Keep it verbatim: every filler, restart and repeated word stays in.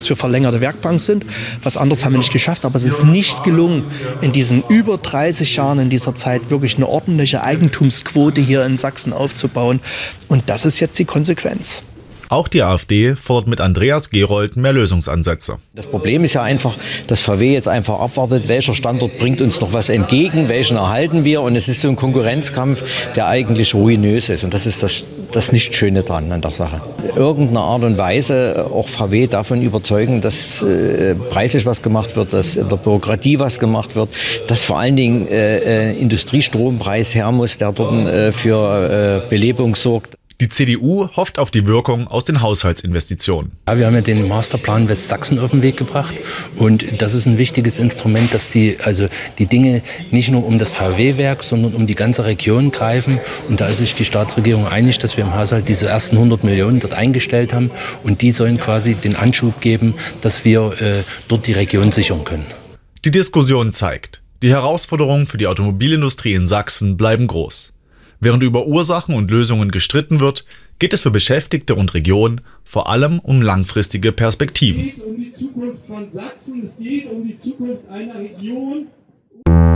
dass wir verlängerte Werkbank sind. Was anderes haben wir nicht geschafft, aber es ist nicht gelungen, in diesen über dreißig Jahren in dieser Zeit wirklich eine ordentliche Eigentumsquote hier in Sachsen aufzubauen. Und das ist jetzt die Konsequenz. Auch die AfD fordert mit Andreas Gerold mehr Lösungsansätze. Das Problem ist ja einfach, dass V W jetzt einfach abwartet, welcher Standort bringt uns noch was entgegen, welchen erhalten wir. Und es ist so ein Konkurrenzkampf, der eigentlich ruinös ist. Und das ist das, das Nicht-Schöne dran an der Sache. Irgendeine Art und Weise auch V W davon überzeugen, dass äh, preislich was gemacht wird, dass in der Bürokratie was gemacht wird, dass vor allen Dingen äh, äh, Industriestrompreis her muss, der dort äh, für äh, Belebung sorgt. Die C D U hofft auf die Wirkung aus den Haushaltsinvestitionen. Ja, wir haben ja den Masterplan Westsachsen auf den Weg gebracht und das ist ein wichtiges Instrument, dass die, also die Dinge nicht nur um das V W-Werk, sondern um die ganze Region greifen. Und da ist sich die Staatsregierung einig, dass wir im Haushalt diese ersten hundert Millionen dort eingestellt haben und die sollen quasi den Anschub geben, dass wir äh, dort die Region sichern können. Die Diskussion zeigt, die Herausforderungen für die Automobilindustrie in Sachsen bleiben groß. Während über Ursachen und Lösungen gestritten wird, geht es für Beschäftigte und Region vor allem um langfristige Perspektiven. Es geht um die Zukunft von Sachsen, es geht um die Zukunft einer Region.